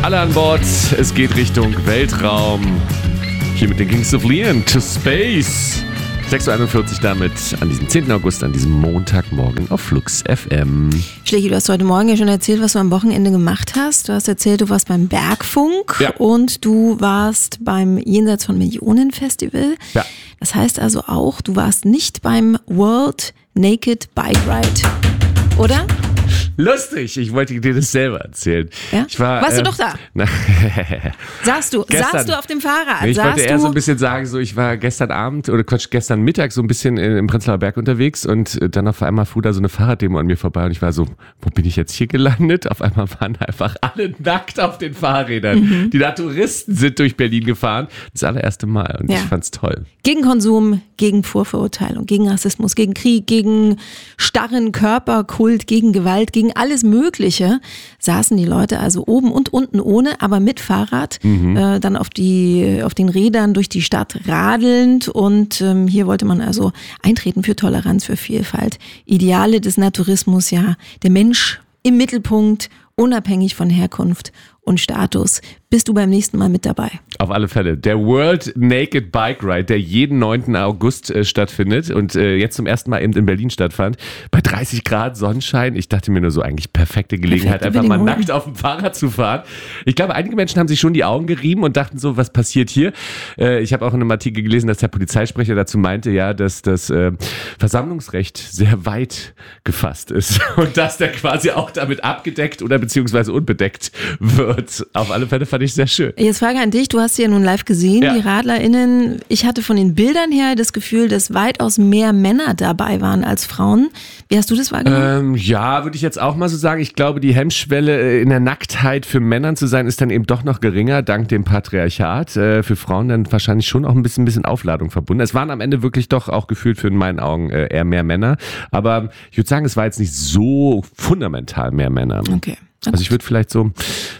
Alle an Bord, es geht Richtung Weltraum. Hier mit den Kings of Leon to Space. 6.41 Uhr damit an diesem 10. August, an diesem Montagmorgen auf Flux FM. Schlecki, du hast heute Morgen ja schon erzählt, was du am Wochenende gemacht hast. Du hast erzählt, du warst beim Bergfunk und du warst beim Jenseits von Millionen Festival. Ja. Das heißt also auch, du warst nicht beim World Naked Bike Ride, oder? Lustig, ich wollte dir das selber erzählen. Ja? Warst du doch da? Saßt du auf dem Fahrrad? Ich wollte eher so ein bisschen sagen, so ich war gestern Abend oder gestern Mittag so ein bisschen im Prenzlauer Berg unterwegs und dann auf einmal fuhr da so eine Fahrraddemo an mir vorbei und ich war so, wo bin ich jetzt hier gelandet? Auf einmal waren einfach alle nackt auf den Fahrrädern. Die Naturisten sind durch Berlin gefahren. Das allererste Mal und ich fand's toll. Gegen Konsum, gegen Vorverurteilung, gegen Rassismus, gegen Krieg, gegen starren Körperkult, gegen Gewalt, gegen alles Mögliche saßen die Leute also oben und unten ohne, aber mit Fahrrad, dann auf den Rädern durch die Stadt radelnd und hier wollte man also eintreten für Toleranz, für Vielfalt. Ideale des Naturismus, ja, der Mensch im Mittelpunkt, unabhängig von Herkunft und Status. Bist du beim nächsten Mal mit dabei? Auf alle Fälle. Der World Naked Bike Ride, der jeden 9. August stattfindet und jetzt zum ersten Mal eben in Berlin stattfand. Bei 30 Grad Sonnenschein. Ich dachte mir nur so, eigentlich perfekte Gelegenheit, einfach mal nackt auf dem Fahrrad zu fahren. Ich glaube, einige Menschen haben sich schon die Augen gerieben und dachten so, was passiert hier? Ich habe auch in einem Artikel gelesen, dass der Polizeisprecher dazu meinte, ja, dass das Versammlungsrecht sehr weit gefasst ist und dass der quasi auch damit abgedeckt oder beziehungsweise unbedeckt wird. Auf alle Fälle fand ich sehr schön. Jetzt Frage an dich, du hast sie ja nun live gesehen, die RadlerInnen. Ich hatte von den Bildern her das Gefühl, dass weitaus mehr Männer dabei waren als Frauen. Wie hast du das wahrgenommen? Ja, würde ich jetzt auch mal so sagen. Ich glaube, die Hemmschwelle in der Nacktheit für Männern zu sein, ist dann eben doch noch geringer, dank dem Patriarchat. Für Frauen dann wahrscheinlich schon auch ein bisschen Aufladung verbunden. Es waren am Ende wirklich doch auch gefühlt für in meinen Augen eher mehr Männer. Aber ich würde sagen, es war jetzt nicht so fundamental mehr Männer. Okay. Also ich würde vielleicht so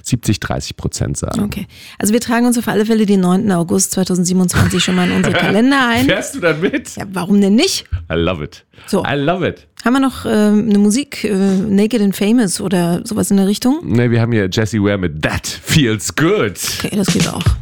70-30% sagen. Okay. Also wir tragen uns auf alle Fälle den 9. August 2027 schon mal in unsere Kalender ein. Fährst du dann mit? Ja, warum denn nicht? I love it. So. I love it. Haben wir noch eine Musik, Naked and Famous oder sowas in der Richtung? Ne, wir haben hier Jessie Ware mit That Feels Good. Okay, das geht auch.